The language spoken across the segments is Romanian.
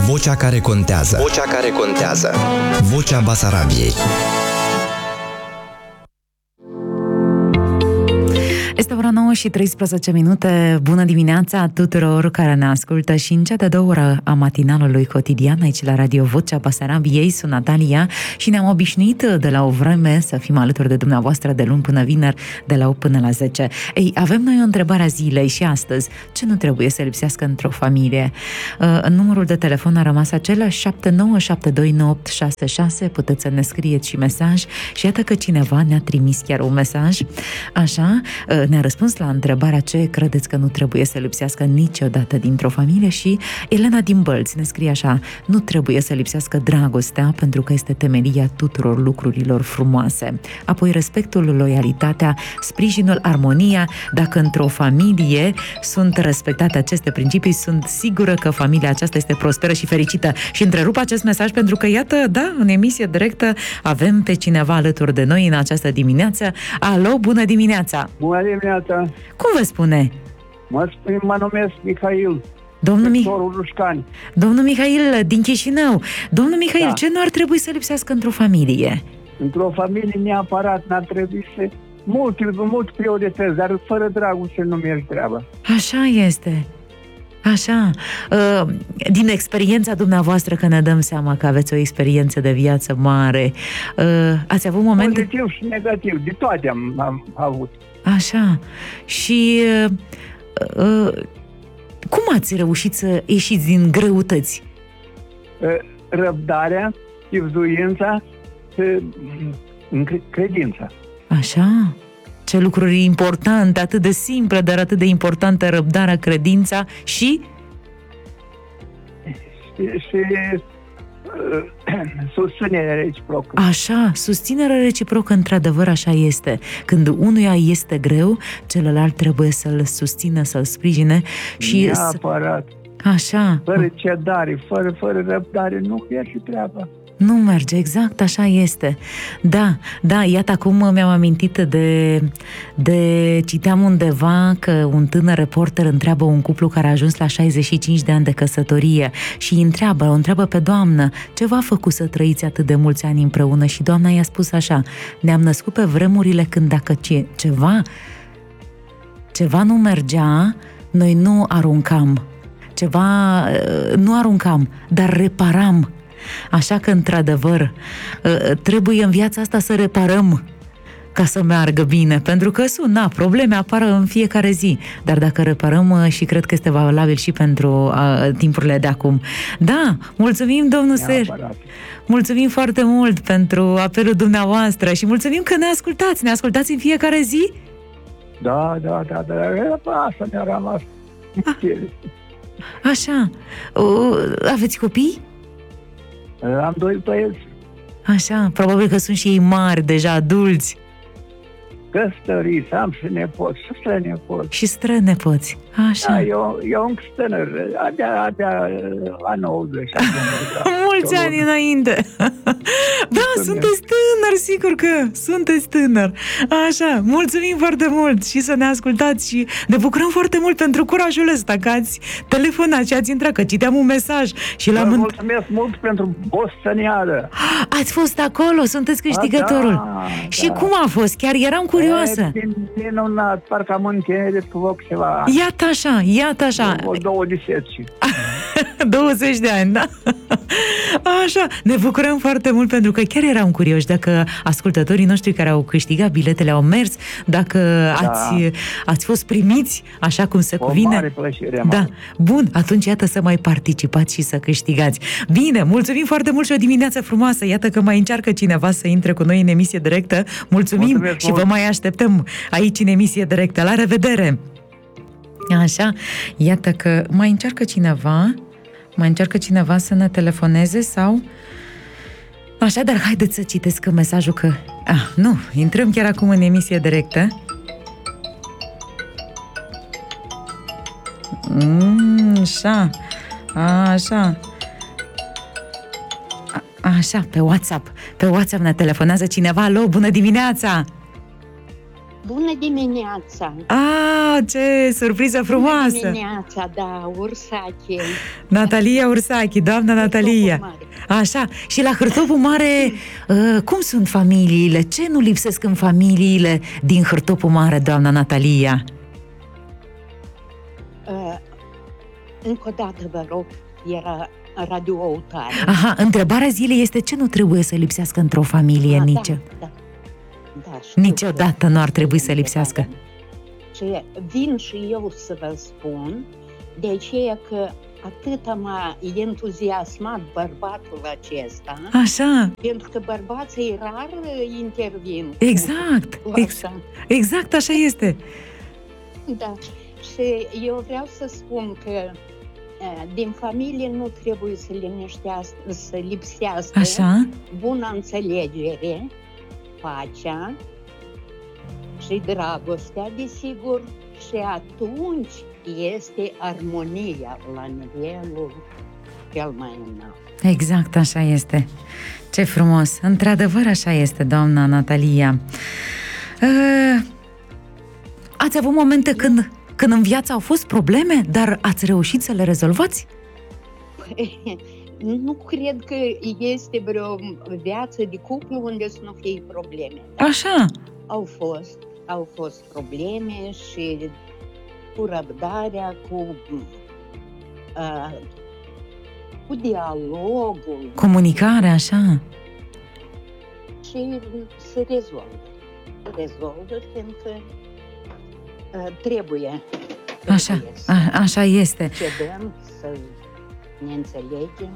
Vocea care contează. Vocea care contează. Vocea Basarabiei. Este ora 9:13. Bună dimineața tuturor care ne ascultă și în cea de-a doua oră a matinalului cotidian aici la Radio Vocea Basarabiei. Sunt Natalia și ne-am obișnuit de la o vreme să fim alături de dumneavoastră de luni până vineri, de la 8 până la 10. Ei, avem noi o întrebare a zilei și astăzi. Ce nu trebuie să lipsească într-o familie? Numărul de telefon a rămas același, 79729866. Puteți să ne scrieți și mesaj și iată că cineva ne-a trimis chiar un mesaj. Așa, ne-a răspuns la întrebarea ce credeți că nu trebuie să lipsească niciodată dintr-o familie și Elena din Bălți ne scrie așa: nu trebuie să lipsească dragostea pentru că este temelia tuturor lucrurilor frumoase. Apoi respectul, loialitatea, sprijinul, armonia. Dacă într-o familie sunt respectate aceste principii, sunt sigură că familia aceasta este prosperă și fericită. Și întrerup acest mesaj pentru că, iată, da, în emisie directă avem pe cineva alături de noi în această dimineață. Alo, bună dimineața! Bună dimineața! Cum vă spune? Mă numesc Mihail, Domnul Rușcani. Domnul Mihail din Chișinău. Domnul Mihail, ce nu ar trebui să lipsească într-o familie? Într-o familie neapărat n-ar trebui să... Multe priorități, dar fără dragoste nu merge treaba. Așa este. Așa. Din experiența dumneavoastră, că ne dăm seama că aveți o experiență de viață mare, ați avut momente... Pozitiv și negativ, de toate am avut. Așa. Și cum ați reușit să ieșiți din greutăți? Răbdarea, chibzuința, credința. Așa. Ce lucruri importante, atât de simple, dar atât de importantă: răbdarea, credința și susținerea reciprocă. Așa, susținerea reciprocă, într-adevăr, așa este. Când unuia este greu, celălalt trebuie să-l susțină, să-l sprijine și... Neapărat. Așa. Fără cedare, fără răbdare, nu merge treaba. Nu merge, exact așa este. Da, iată, acum mi-am amintit citeam undeva că un tânăr reporter întreabă un cuplu care a ajuns la 65 de ani de căsătorie și o întreabă pe doamnă: ce v-a făcut să trăiți atât de mulți ani împreună? Și doamna i-a spus așa: ne-am născut pe vremurile când dacă ceva nu mergea, noi nu aruncam. Nu aruncam, dar reparam. Așa că, într-adevăr, trebuie în viața asta să reparăm ca să meargă bine, pentru că probleme apar în fiecare zi, dar dacă reparăm, și cred că este valabil și pentru timpurile de acum. Da, mulțumim, domnul Ser. Mulțumim foarte mult pentru apelul dumneavoastră și mulțumim că ne ascultați. Ne ascultați în fiecare zi? Da. Asta ne-a rămas. Așa. Aveți copii? Am 2 băieți. Așa, probabil că sunt și ei mari, deja adulți. Căsătoriți, am și nepoți, și strănepoți. Și strănepoți, așa. Da, eu încă tânăr, abia la 90. Mulți ani înainte. Da, sunteți tânăr, sigur că sunteți tânăr. Așa, mulțumim foarte mult și să ne ascultați și ne bucurăm foarte mult pentru curajul ăsta că ați telefonat și ați intrat, că citeam un mesaj și Vă mulțumesc mult pentru Bostăniadă. Ați fost acolo, sunteți câștigătorul. Da. Cum a fost? Chiar eram curioasă. Minunat, parcă am încheiat cu ceva ani. Iată așa. 20 de ani, da? Așa, ne bucurăm foarte mult pentru că chiar eram curioși dacă ascultătorii noștri care au câștigat biletele au mers, dacă ați fost primiți așa cum se cuvine. O mare plăcere. Da, bun, atunci iată să mai participați și să câștigați. Bine, mulțumim foarte mult și o dimineață frumoasă. Iată că mai încearcă cineva să intre cu noi în emisie directă. Mulțumim și vă mai așteptăm aici în emisie directă. La revedere! Așa, iată că mai încearcă cineva să ne telefoneze sau... Așa, dar haideți să citesc mesajul că... nu, intrăm chiar acum în emisie directă. Așa, pe WhatsApp. Pe WhatsApp ne telefonează cineva. Alo, bună dimineața! Bună dimineața! ce surpriză frumoasă! Bună dimineața, da, Ursache. Natalia Ursache, doamna Natalia. Așa, și la Hârtopul Mare, cum sunt familiile? Ce nu lipsesc în familiile din Hârtopul Mare, doamna Natalia? Încă o dată, vă rog, era radioautare. Aha, întrebarea zilei este ce nu trebuie să lipsească într-o familie, Da, știu, niciodată nu ar trebui să lipsească. Și vin și eu să vă spun, de aceea că atât m-a entuziasmat bărbatul acesta. Așa. Pentru că bărbații rar intervin. Exact, exact așa este. Da, și eu vreau să spun că din familie nu trebuie să lipsească așa. Buna înțelegere, pacea și dragostea, desigur, și atunci este armonia la nivelul cel mai înalt. Exact așa este. Ce frumos! Într-adevăr așa este, doamna Natalia. Ați avut momente când în viață au fost probleme, dar ați reușit să le rezolvați? Nu cred că este vreo viață de cuplu unde să nu fie probleme. Așa. Au fost probleme și cu răbdarea, cu dialogul. Comunicarea, așa. Și se rezolvă pentru că trebuie. Așa este. Cedăm, să ne înțelegem.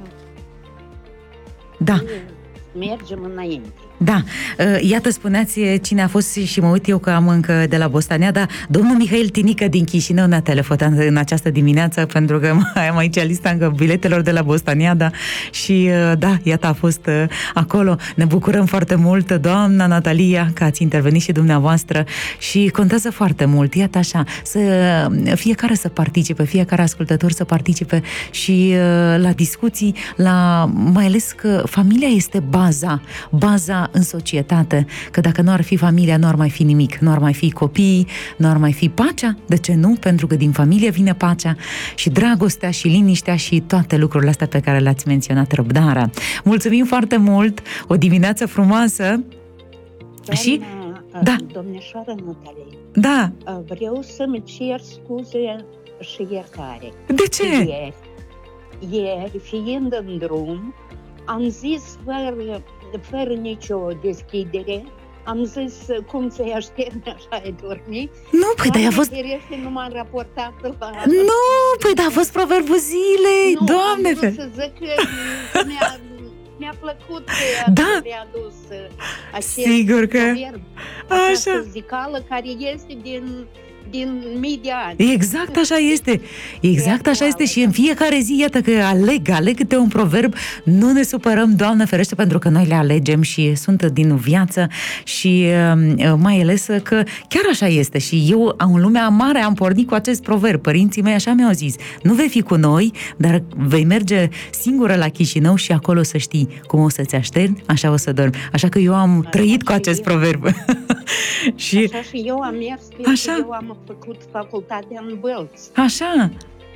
Da. Mergem înainte. Da, iată, spuneați cine a fost și mă uit eu că am încă de la Bostaniada. Domnul Mihail Tinică din Chișinău ne-a telefonat în această dimineață pentru că mai am aici lista încă biletelor de la Bostaniada și da, iată, a fost acolo. Ne bucurăm foarte mult, doamna Natalia, că ați intervenit și dumneavoastră și contează foarte mult, iată așa, fiecare să participe, fiecare ascultător să participe și la discuții, mai ales că familia este baza în societate, că dacă nu ar fi familia, nu ar mai fi nimic, nu ar mai fi copiii, nu ar mai fi pacea. De ce nu? Pentru că din familie vine pacea și dragostea și liniștea și toate lucrurile astea pe care le-ați menționat, răbdarea. Mulțumim foarte mult, o dimineață frumoasă. Și domnișoară Natalia, da. Vreau să-mi cer scuze și iertare. De ce? Ieri, fiind în drum, am zis fără nicio deschidere, am zis cum să-i așterne, așa ai dormit. Nu, păi dar a fost... Nu m-am raportat la... Nu, păi dar a fost proverbul zilei, nu, Doamne! Nu, am vrut să zic că mi-a plăcut că mi-a adus acest sigur că... proverb, această zicală care este din mii de ani. Exact așa este. Exact așa este și în fiecare zi, iată că aleg câte un proverb, nu ne supărăm, Doamne ferește, pentru că noi le alegem și sunt din viață și mai ales că chiar așa este și eu în lumea mare am pornit cu acest proverb. Părinții mei așa mi-au zis, nu vei fi cu noi, dar vei merge singură la Chișinău și acolo să știi cum o să-ți așterni, așa o să dormi. Așa că eu am trăit cu acest proverb. Și... Așa și eu am mers, pentru că eu am făcut facultatea în Bălți. Așa.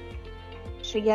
Și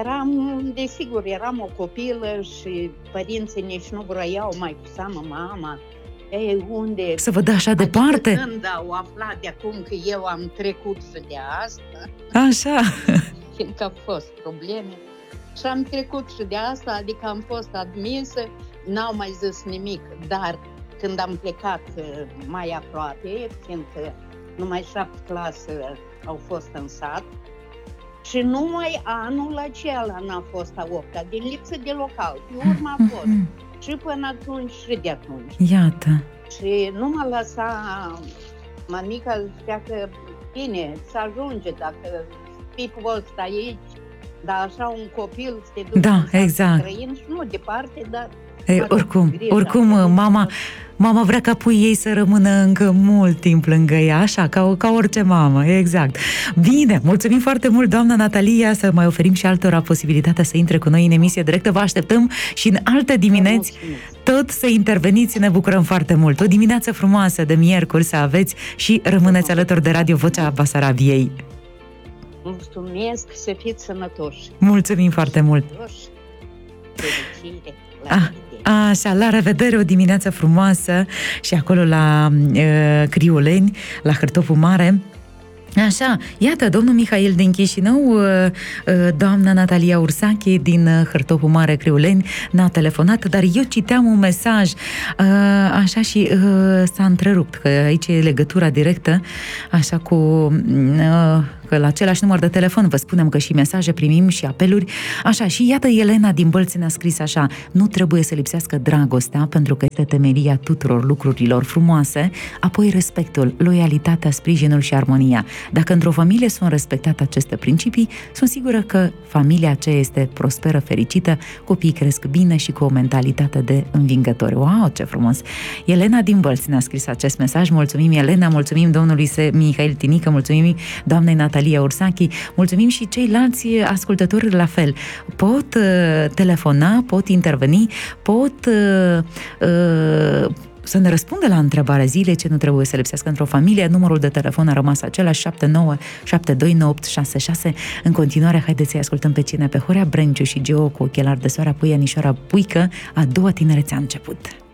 eram o copilă și părinții nici nu vroiau mai cu seamă mama. Ei, unde... Să vă dă așa departe? Când au aflat de acum că eu am trecut și de asta. Așa. Fiindcă au fost probleme. Și am trecut și de asta, adică am fost admisă, n-au mai zis nimic, dar când am plecat mai aproape, fiindcă numai 7 clase au fost în sat, și numai anul acela n-a fost a 8-a, din lipsă de local. Pe urmă a fost. Și până atunci și de atunci. Iată. Și nu mă lăsa mamica, zicea că bine, să ajunge dacă fii fost aici, dar așa un copil să te duci străin și nu departe, dar oricum, mama vrea ca puii ei să rămână încă mult timp lângă ea, așa, ca orice mamă, exact. Bine, mulțumim foarte mult, doamna Natalia, să mai oferim și altora posibilitatea să intre cu noi în emisie directă. Vă așteptăm și în alte dimineți tot să interveniți, ne bucurăm foarte mult. O dimineață frumoasă de miercuri să aveți și rămâneți alături de Radio Vocea Basarabiei. Mulțumesc, să fiți sănătoși. Mulțumim foarte mult! Fericire! La revedere! Așa, la revedere, o dimineață frumoasă și acolo la Criuleni, la Hârtopul Mare. Așa, iată, domnul Mihail din Chișinău, doamna Natalia Ursache din Hârtopul Mare, Criuleni, n-a telefonat, dar eu citeam un mesaj, așa, și s-a întrerupt, că aici e legătura directă, așa, cu că la același număr de telefon vă spunem că și mesaje primim și apeluri. Așa, și iată, Elena din Bălți ne-a scris așa: nu trebuie să lipsească dragostea, pentru că este temelia tuturor lucrurilor frumoase, apoi respectul, loialitatea, sprijinul și armonia. Dacă într-o familie sunt respectate aceste principii, sunt sigură că familia aceea este prosperă, fericită, copiii cresc bine și cu o mentalitate de învingători. Wow, ce frumos! Elena din Bălți ne-a scris acest mesaj. Mulțumim, Elena, mulțumim domnului Mihail Tinică, mulțumim doamnei Natalia Ursache, mulțumim și ceilalți ascultători la fel. Pot telefona, pot interveni, pot să ne răspundă la întrebarea zilei, ce nu trebuie să lipsească într-o familie. Numărul de telefon a rămas același, 79729866. În continuare, haideți să-i ascultăm pe cine? Pe Horea Brenciu și Geo cu ochelari de soare, apoi Anișoara Puică, a doua tinerețe a început.